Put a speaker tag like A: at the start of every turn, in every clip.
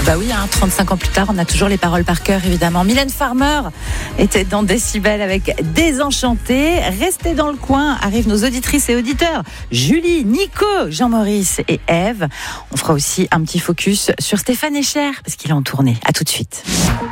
A: Bah oui, 35 ans plus tard, on a toujours les paroles par cœur, évidemment. Mylène Farmer était dans Décibel avec Désenchanté. Restez dans le coin, arrivent nos auditrices et auditeurs. Julie, Nico, Jean-Maurice et Ève. On fera aussi un petit focus sur Stéphane Echer, parce qu'il est en tournée. À tout de suite.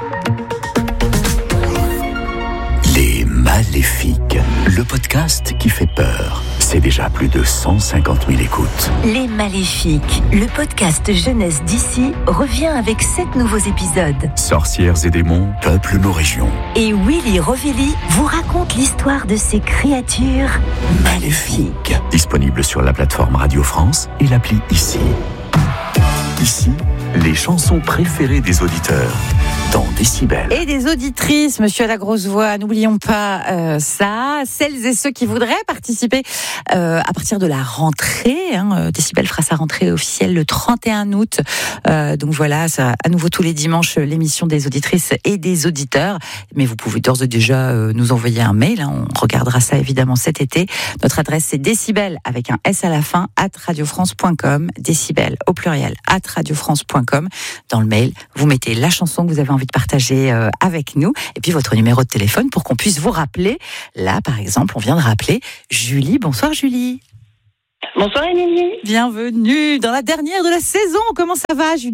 B: Les Maléfiques, le podcast qui fait peur. C'est déjà plus de 150 000 écoutes.
C: Les Maléfiques, le podcast jeunesse d'ici, revient avec 7 nouveaux épisodes.
B: Sorcières et démons peuplent nos régions.
C: Et Willy Rovelli vous raconte l'histoire de ces créatures
B: Maléfiques. Disponible sur la plateforme Radio France et l'appli Ici. Ici, les chansons préférées des auditeurs dans Décibel.
A: Et des auditrices, monsieur à la grosse voix, n'oublions pas ça. Celles et ceux qui voudraient participer à partir de la rentrée. Décibel fera sa rentrée officielle le 31 août. Donc voilà, ça, à nouveau tous les dimanches, l'émission des auditrices et des auditeurs. Mais vous pouvez d'ores et déjà nous envoyer un mail. On regardera ça évidemment cet été. Notre adresse c'est décibel avec un S à la fin @radiofrance.com. Décibel au pluriel @radiofrance.com. Dans le mail, vous mettez la chanson que vous avez envie de partager avec nous et puis votre numéro de téléphone pour qu'on puisse vous rappeler. Là, par exemple, on vient de rappeler Julie. Bonsoir Julie.
D: Bonsoir Émilie.
A: Bienvenue dans la dernière de la saison. Comment ça va Julie ?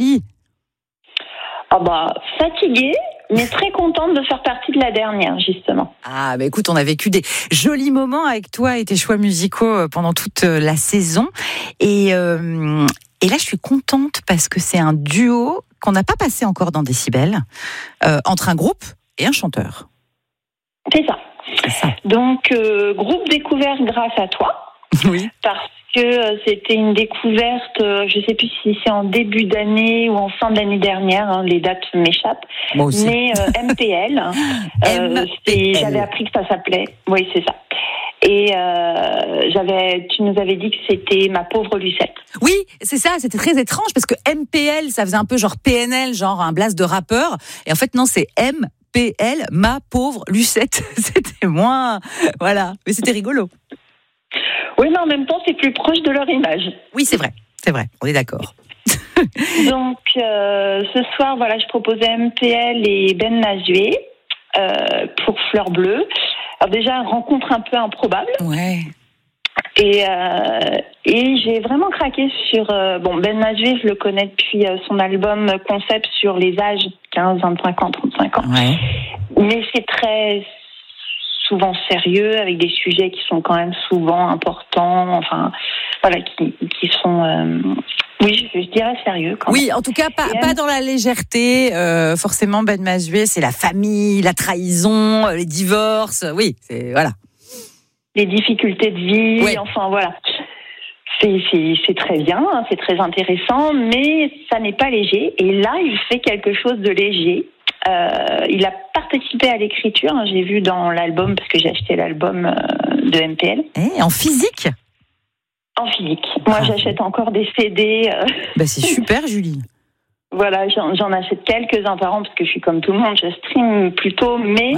D: Fatiguée, mais très contente de faire partie de la dernière, justement.
A: Ah, écoute, on a vécu des jolis moments avec toi et tes choix musicaux pendant toute la saison. Et là, je suis contente parce que c'est un duo qu'on n'a pas passé encore dans Décibel, entre un groupe et un chanteur.
D: C'est ça. Donc, groupe découvert grâce à toi.
A: Oui.
D: Parce que c'était une découverte, je ne sais plus si c'est en début d'année ou en fin de l'année dernière, les dates m'échappent.
A: Moi aussi.
D: Mais MPL, j'avais appris que ça s'appelait. Oui, c'est ça. Et tu nous avais dit que c'était Ma pauvre Lucette.
A: Oui, c'est ça, c'était très étrange parce que MPL, ça faisait un peu genre PNL, genre un blast de rappeur. Et en fait, non, c'est MPL, Ma pauvre Lucette. C'était moins... Voilà, mais c'était rigolo.
D: Oui, mais en même temps, c'est plus proche de leur image.
A: Oui, c'est vrai, on est d'accord.
D: Donc, ce soir, voilà, je proposais MPL et Ben Mazué pour Fleur Bleue. Alors déjà, rencontre un peu improbable.
A: Ouais.
D: Et j'ai vraiment craqué sur... Ben Mazué, je le connais depuis son album Concept sur les âges 15, 25 ans, 35 ans. Ouais. Mais c'est très souvent sérieux, avec des sujets qui sont quand même souvent importants, enfin, voilà, qui sont... oui, je dirais sérieux. Quand
A: oui,
D: même.
A: En tout cas, pas dans la légèreté. Forcément, Ben Mazué, c'est la famille, la trahison, les divorces. Oui, voilà.
D: Les difficultés de vie, oui. Enfin voilà. C'est très bien, c'est très intéressant, mais ça n'est pas léger. Et là, il fait quelque chose de léger. Il a participé à l'écriture, j'ai vu dans l'album, parce que j'ai acheté l'album de MPL.
A: En physique ? En
D: physique. Moi, j'achète encore des CD.
A: C'est super, Julie.
D: Voilà, j'en achète quelques-uns par an, parce que je suis comme tout le monde, je stream plutôt, mais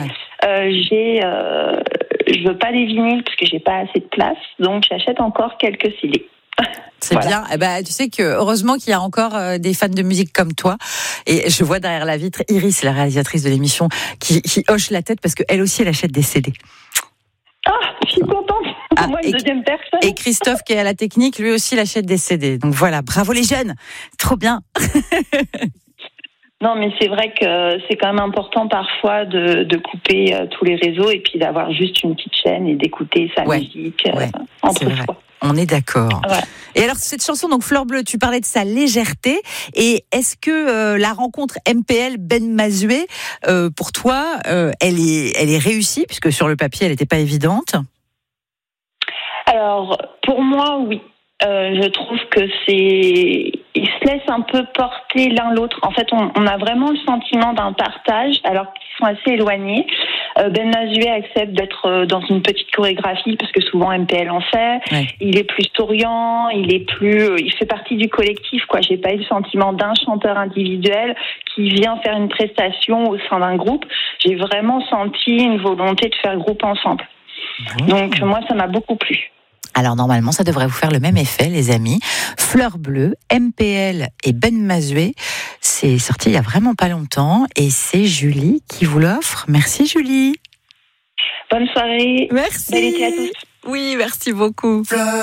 D: je veux pas des vinyles, parce que j'ai pas assez de place, donc j'achète encore quelques CD.
A: C'est bien. Tu sais que heureusement qu'il y a encore des fans de musique comme toi. Et je vois derrière la vitre Iris, la réalisatrice de l'émission, qui hoche la tête parce qu'elle aussi, elle achète des CD.
D: Ah, je suis contente. Moi, une deuxième personne.
A: Et Christophe, qui est à la technique, lui aussi, il achète des CD. Donc voilà, bravo les jeunes. Trop bien.
D: Non, mais c'est vrai que c'est quand même important parfois de couper tous les réseaux et puis d'avoir juste une petite chaîne et d'écouter sa musique entre soi.
A: On est d'accord.
D: Ouais.
A: Et alors, cette chanson, donc Fleur Bleue, tu parlais de sa légèreté. Et est-ce que la rencontre MPL-Ben Mazué, pour toi, elle est réussie, puisque sur le papier, elle n'était pas évidente ?
D: Alors, pour moi, oui. Je trouve que ils se laissent un peu porter l'un l'autre. En fait, on a vraiment le sentiment d'un partage, alors qu'ils sont assez éloignés. Ben Mazué accepte d'être dans une petite chorégraphie, parce que souvent MPL en fait. Ouais. Il est plus souriant, il fait partie du collectif, quoi. J'ai pas eu le sentiment d'un chanteur individuel qui vient faire une prestation au sein d'un groupe. J'ai vraiment senti une volonté de faire groupe ensemble. Donc, moi, ça m'a beaucoup plu.
A: Alors normalement, ça devrait vous faire le même effet, les amis. Fleur bleue, MPL et Ben Mazué. C'est sorti il y a vraiment pas longtemps et c'est Julie qui vous l'offre. Merci Julie.
D: Bonne soirée.
A: Merci.
D: Bel été à tous.
A: Oui, merci beaucoup.